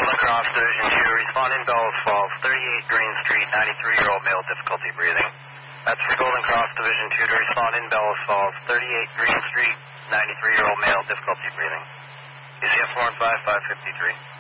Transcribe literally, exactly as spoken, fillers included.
Golden Cross Division two, respond in Bellows Falls, thirty-eight Green Street, ninety-three-year-old male, difficulty breathing. That's for Golden Cross Division two to respond in Bellows Falls, thirty-eight Green Street, ninety-three-year-old male, difficulty breathing. E C F four one five, five fifty-three.